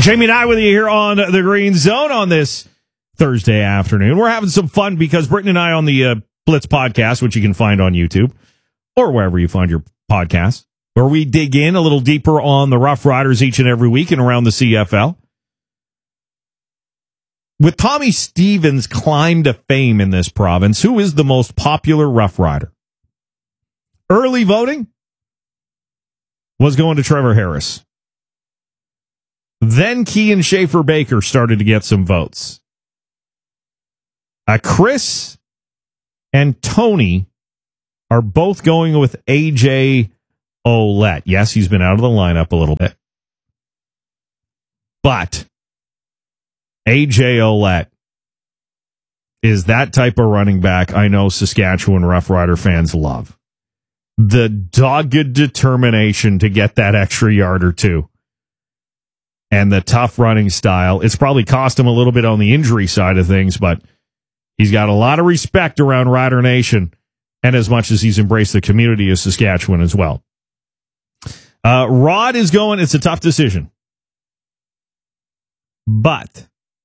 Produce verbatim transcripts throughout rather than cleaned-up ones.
Jamie and I with you here on the Green Zone on this Thursday afternoon. We're having some fun because Britton and I on the uh, Blitz podcast, which you can find on YouTube or wherever you find your podcasts, where we dig in a little deeper on the Rough Riders each and every week and around the C F L. With Tommy Stevens' climb to fame in this province, who is the most popular Rough Rider? Early voting was going to Trevor Harris. Then Kean Schaefer-Baker started to get some votes. Uh, Chris and Tony are both going with A J Ouellette. Yes, he's been out of the lineup a little bit. But A J Ouellette is that type of running back I know Saskatchewan Rough Rider fans love. The dogged determination to get that extra yard or two. And the tough running style. It's probably cost him a little bit on the injury side of things, but he's got a lot of respect around Rider Nation, and as much as he's embraced the community of Saskatchewan as well. Uh, Rod is going, it's a tough decision. But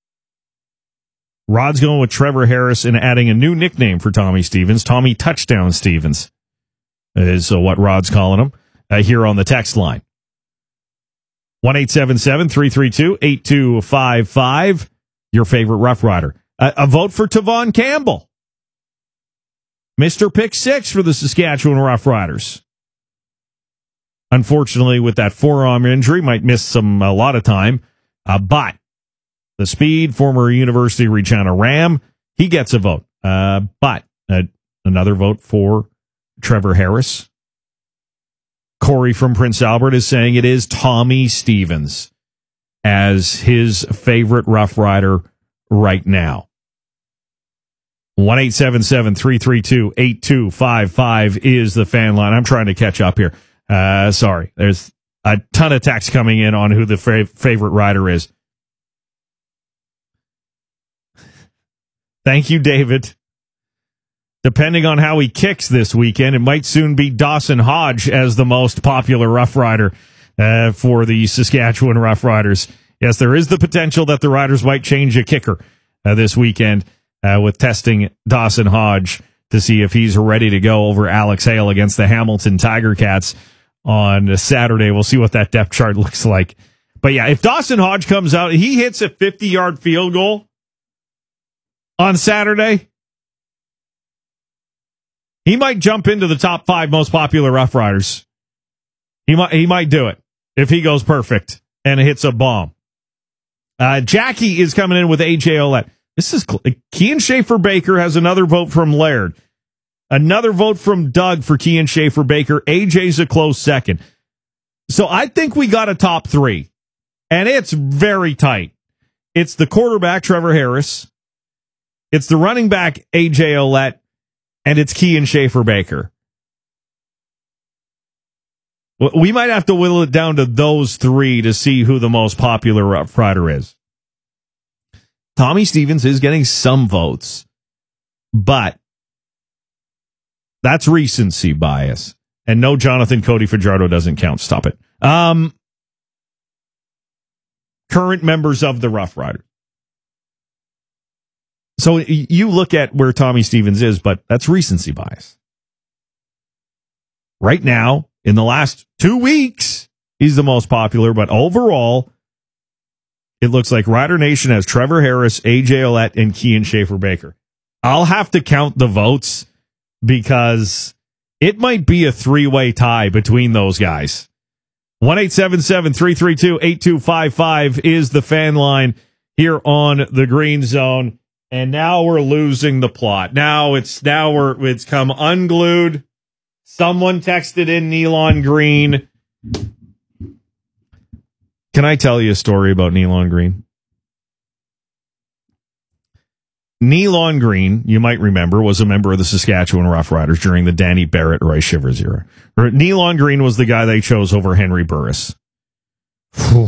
Rod's going with Trevor Harris and adding a new nickname for Tommy Stevens. Tommy Touchdown Stevens is uh, what Rod's calling him uh, here on the text line. one eight seven seven, three three two, eight two five five. Your favorite Rough Rider. A, a vote for Tavon Campbell. Mister Pick Six for the Saskatchewan Rough Riders. Unfortunately, with that forearm injury, might miss some a lot of time. Uh, but the speed, former University of Regina Ram, he gets a vote. Uh, but uh, another vote for Trevor Harris. Corey from Prince Albert is saying it is Tommy Stevens as his favorite Rough Rider right now. one eight seven seven, three three two, eight two five five is the fan line. I'm trying to catch up here. Uh, sorry. There's a ton of text coming in on who the fa- favorite rider is. Thank you, David. Depending on how he kicks this weekend, it might soon be Dawson Hodge as the most popular Rough Rider uh, for the Saskatchewan Rough Riders. Yes, there is the potential that the Riders might change a kicker uh, this weekend uh, with testing Dawson Hodge to see if he's ready to go over Alex Hale against the Hamilton Tiger Cats on Saturday. We'll see what that depth chart looks like. But yeah, if Dawson Hodge comes out, he hits a fifty-yard field goal on Saturday, he might jump into the top five most popular Rough Riders. He might he might do it if he goes perfect and hits a bomb. Uh, Jackie is coming in with A J Ouellette. This is cl- Kean Schaefer-Baker has another vote from Laird. Another vote from Doug for Kean Schaefer-Baker. A J's a close second. So I think we got a top three, and it's very tight. It's the quarterback, Trevor Harris. It's the running back, A J Ouellette. And it's Kean Schaefer-Baker. We might have to whittle it down to those three to see who the most popular Rough Rider is. Tommy Stevens is getting some votes, but that's recency bias. And no, Jonathan Cody Fajardo doesn't count. Stop it. Um, current members of the Rough Riders. So you look at where Tommy Stevens is, but that's recency bias. Right now, in the last two weeks, he's the most popular, but overall, it looks like Rider Nation has Trevor Harris, A J Ouellette, and Kean Schaefer-Baker. I'll have to count the votes because it might be a three-way tie between those guys. one eight seven seven, three three two, eight two five five is the fan line here on the Green Zone. And now we're losing the plot. Now it's now we're it's come unglued. Someone texted in Nealon Green. Can I tell you a story about Nealon Green? Nealon Green, you might remember, was a member of the Saskatchewan Rough Riders during the Danny Barrett, Roy Shivers era. Nealon Green was the guy they chose over Henry Burris. Whew.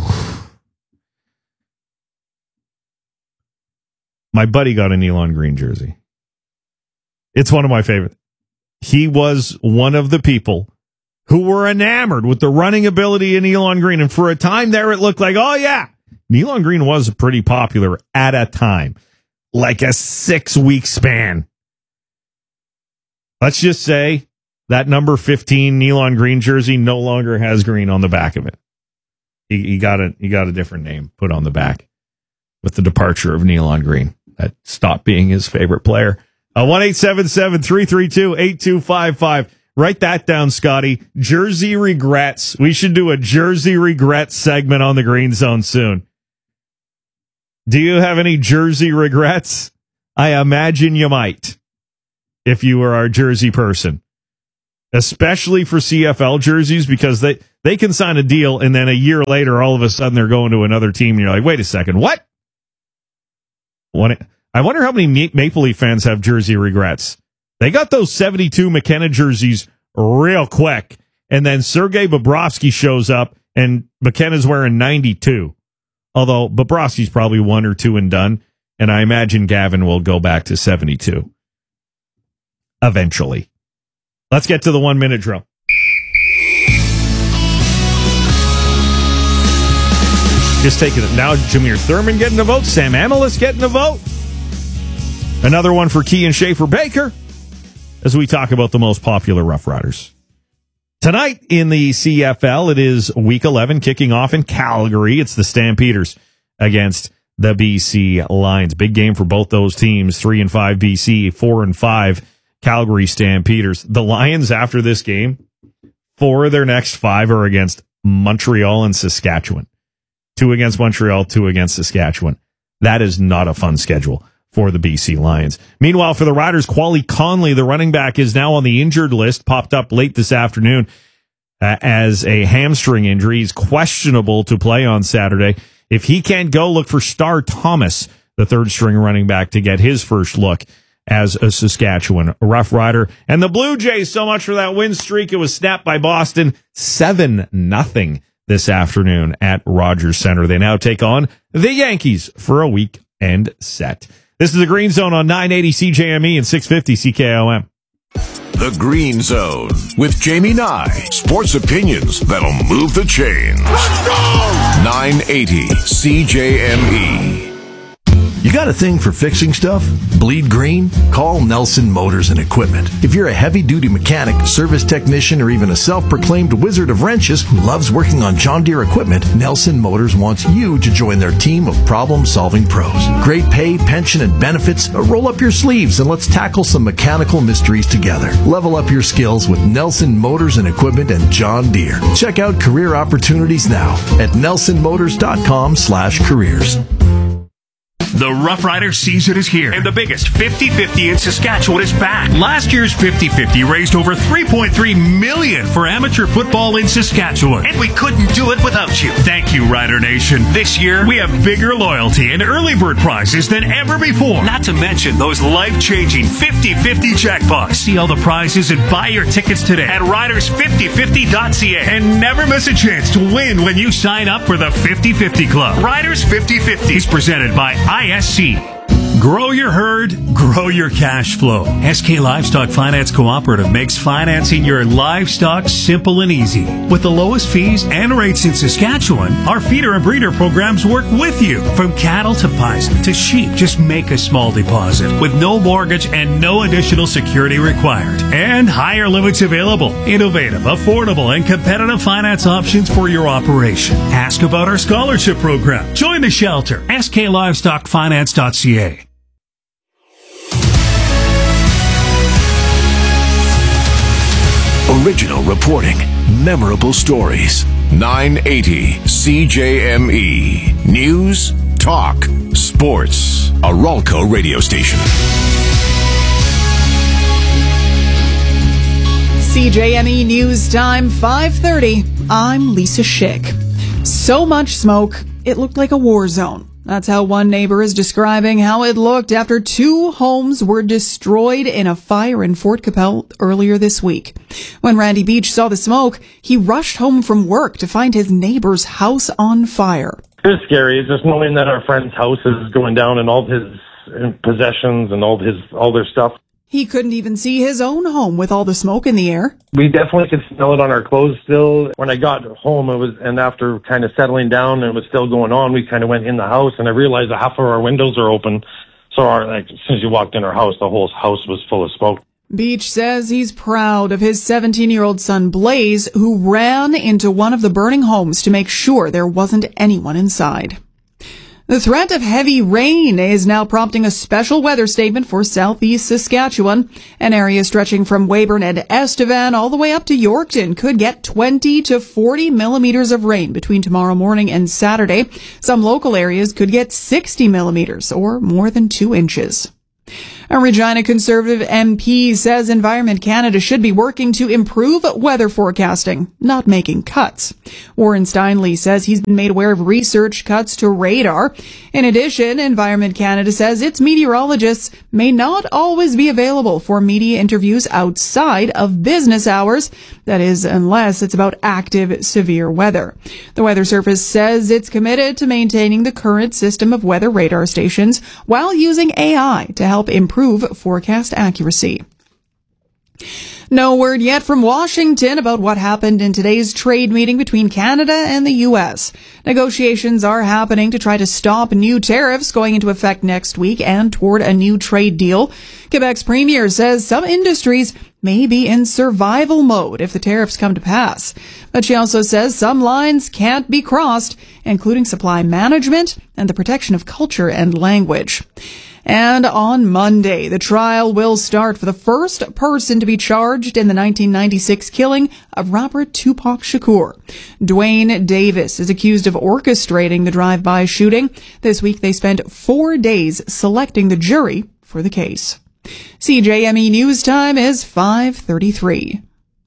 My buddy got a Nealon Green jersey. It's one of my favorite. He was one of the people who were enamored with the running ability in Nealon Green. And for a time there, it looked like, oh, yeah, Neon Green was pretty popular at a time, like a six-week span. Let's just say that number fifteen Neon Green jersey no longer has green on the back of it. He, he got a he got a different name put on the back with the departure of Neon Green. That stopped being his favorite player. Uh, one eight seven seven, three three two, eight two five five. Write that down, Scotty. Jersey regrets. We should do a Jersey regrets segment on the Green Zone soon. Do you have any Jersey regrets? I imagine you might, if you were our Jersey person. Especially for C F L jerseys, because they, they can sign a deal and then a year later, all of a sudden they're going to another team and you're like, wait a second, what? What? I wonder how many Maple Leaf fans have Jersey regrets. They got those seventy-two McKenna jerseys real quick, and then Sergei Bobrovsky shows up and McKenna's wearing ninety-two. Although Bobrovsky's probably one or two and done, and I imagine Gavin will go back to seventy-two eventually. Let's get to the one-minute drill. Just taking it now. Jameer Thurman getting a vote. Sam Amelis getting a vote. Another one for Kean Schaefer-Baker as we talk about the most popular Rough Riders. Tonight in the C F L, it is Week eleven kicking off in Calgary. It's the Stampeders against the B C Lions. Big game for both those teams. Three and five B C, four and five Calgary Stampeders. The Lions, after this game, four of their next five are against Montreal and Saskatchewan. Two against Montreal, two against Saskatchewan. That is not a fun schedule for the B C Lions. Meanwhile, for the Riders, Quali Conley, the running back, is now on the injured list, popped up late this afternoon uh, as a hamstring injury. He's questionable to play on Saturday. If he can't go, look for Star Thomas, the third-string running back, to get his first look as a Saskatchewan Rough Rider. And the Blue Jays, so much for that win streak. It was snapped by Boston seven nothing this afternoon at Rogers Center. They now take on the Yankees for a weekend set. This is the Green Zone on nine eighty C J M E and six fifty C K O M. The Green Zone with Jamie Nye. Sports opinions that'll move the chains. Let's go! nine eighty C J M E. You got a thing for fixing stuff? Bleed green? Call Nelson Motors and Equipment. If you're a heavy-duty mechanic, service technician, or even a self-proclaimed wizard of wrenches who loves working on John Deere equipment, Nelson Motors wants you to join their team of problem-solving pros. Great pay, pension, and benefits? Roll up your sleeves and let's tackle some mechanical mysteries together. Level up your skills with Nelson Motors and Equipment and John Deere. Check out career opportunities now at nelson motors dot com slash careers. The Rough Rider season is here, and the biggest fifty fifty in Saskatchewan is back. Last year's fifty fifty raised over three point three million dollars for amateur football in Saskatchewan, and we couldn't do it without you. Thank you, Rider Nation. This year, we have bigger loyalty and early bird prizes than ever before, not to mention those life-changing fifty fifty jackpots. See all the prizes and buy your tickets today at riders fifty fifty dot c a, and never miss a chance to win when you sign up for the fifty fifty Club. Riders fifty fifty is presented by I S C. Grow your herd, grow your cash flow. S K Livestock Finance Cooperative makes financing your livestock simple and easy. With the lowest fees and rates in Saskatchewan, our feeder and breeder programs work with you. From cattle to bison to sheep, just make a small deposit with no mortgage and no additional security required. And higher limits available. Innovative, affordable, and competitive finance options for your operation. Ask about our scholarship program. Join the shelter. S K Livestock Finance dot c a. Original reporting, memorable stories. nine eighty C J M E. News, talk, sports. A Ralco radio station. C J M E News Time, five thirty. I'm Lisa Schick. So much smoke, it looked like a war zone. That's how one neighbor is describing how it looked after two homes were destroyed in a fire in Fort Capel earlier this week. When Randy Beach saw the smoke, he rushed home from work to find his neighbor's house on fire. It was scary, just knowing that our friend's house is going down and all his possessions and all his all their stuff. He couldn't even see his own home with all the smoke in the air. We definitely could smell it on our clothes still. When I got home, it was, and after kind of settling down and it was still going on, we kind of went in the house, and I realized that half of our windows are open. So our, like, as soon as you walked in our house, the whole house was full of smoke. Beach says he's proud of his seventeen-year-old son, Blaze, who ran into one of the burning homes to make sure there wasn't anyone inside. The threat of heavy rain is now prompting a special weather statement for southeast Saskatchewan. An area stretching from Weyburn and Estevan all the way up to Yorkton could get twenty to forty millimeters of rain between tomorrow morning and Saturday. Some local areas could get sixty millimeters, or more than two inches. A Regina Conservative M P says Environment Canada should be working to improve weather forecasting, not making cuts. Warren Steinley says he's been made aware of research cuts to radar. In addition, Environment Canada says its meteorologists may not always be available for media interviews outside of business hours. That is, unless it's about active, severe weather. The Weather Service says it's committed to maintaining the current system of weather radar stations while using A I to help improve forecast accuracy. No word yet from Washington about what happened in today's trade meeting between Canada and the U S. Negotiations are happening to try to stop new tariffs going into effect next week and toward a new trade deal. Quebec's premier says some industries may be in survival mode if the tariffs come to pass. But she also says some lines can't be crossed, including supply management and the protection of culture and language. And on Monday, the trial will start for the first person to be charged in the nineteen ninety-six killing of rapper Tupac Shakur. Dwayne Davis is accused of orchestrating the drive-by shooting. This week, they spent four days selecting the jury for the case. C J M E News Time is five thirty-three.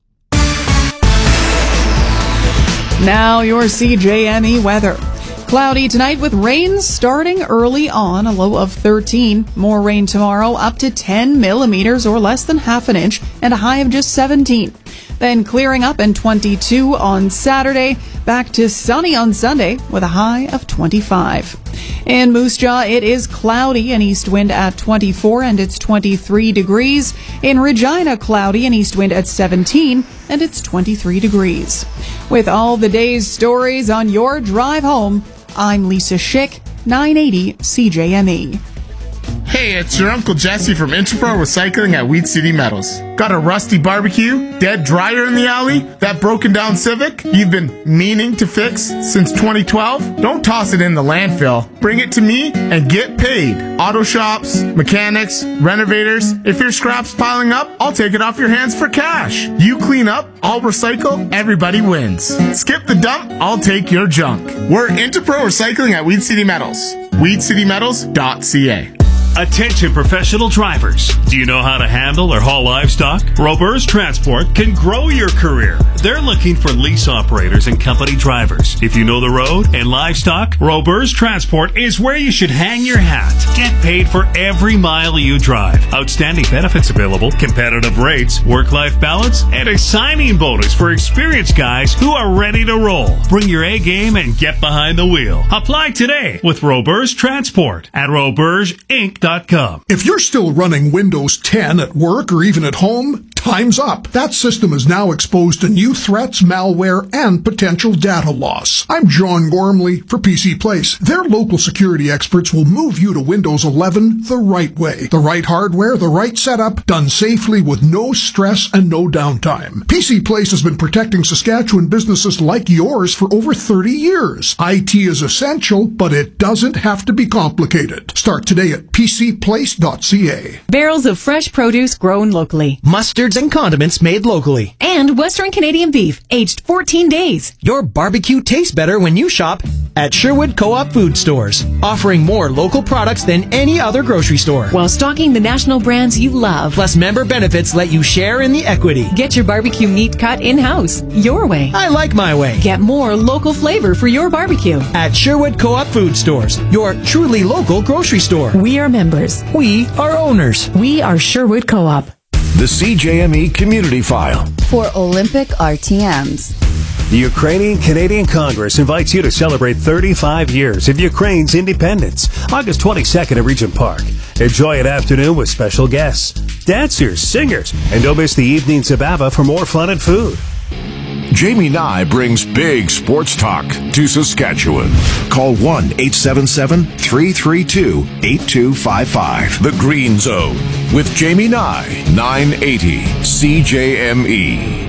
Now your C J M E weather. Cloudy tonight with rain starting early on, a low of thirteen. More rain tomorrow, up to ten millimeters or less than half an inch, and a high of just seventeen. Then clearing up and twenty-two on Saturday. Back to sunny on Sunday with a high of twenty-five. In Moose Jaw, it is cloudy, an east wind at twenty-four, and it's twenty-three degrees. In Regina, cloudy, an east wind at seventeen, and it's twenty-three degrees. With all the day's stories on your drive home, I'm Lisa Schick, nine eighty C J M E. Hey, it's your Uncle Jesse from Interpro Recycling at Weed City Metals. Got a rusty barbecue, dead dryer in the alley, that broken down Civic you've been meaning to fix since twenty twelve? Don't toss it in the landfill. Bring it to me and get paid. Auto shops, mechanics, renovators. If your scrap's piling up, I'll take it off your hands for cash. You clean up, I'll recycle, everybody wins. Skip the dump, I'll take your junk. We're Interpro Recycling at Weed City Metals. weed city metals dot c a. Attention professional drivers. Do you know how to handle or haul livestock? Robers Transport can grow your career. They're looking for lease operators and company drivers. If you know the road and livestock, Robers Transport is where you should hang your hat. Get paid for every mile you drive. Outstanding benefits available, competitive rates, work-life balance, and a signing bonus for experienced guys who are ready to roll. Bring your A game and get behind the wheel. Apply today with Robers Transport at robers inc dot com. If you're still running Windows ten at work or even at home, time's up. That system is now exposed to new threats, malware, and potential data loss. I'm John Gormley for P C Place. Their local security experts will move you to Windows eleven the right way. The right hardware, the right setup, done safely with no stress and no downtime. P C Place has been protecting Saskatchewan businesses like yours for over thirty years. I T is essential, but it doesn't have to be complicated. Start today at p c place dot c a. Barrels of fresh produce grown locally. Mustards and condiments made locally. And Western Canadian beef, aged fourteen days. Your barbecue tastes better when you shop at Sherwood Co-op Food Stores, offering more local products than any other grocery store. While stocking the national brands you love. Plus member benefits let you share in the equity. Get your barbecue meat cut in-house, your way. I like my way. Get more local flavor for your barbecue. At Sherwood Co-op Food Stores, your truly local grocery store. We are members. We are owners. We are Sherwood Co-op. The C J M E Community File. For Olympic R T Ms. The Ukrainian-Canadian Congress invites you to celebrate thirty-five years of Ukraine's independence, August twenty-second at Regent Park. Enjoy an afternoon with special guests. dancers, singers, and don't miss the evenings of ABBA for more fun and food. Jamie Nye brings big sports talk to Saskatchewan. Call one eight seven seven, three three two, eight two five five. The Green Zone with Jamie Nye, nine eighty C J M E.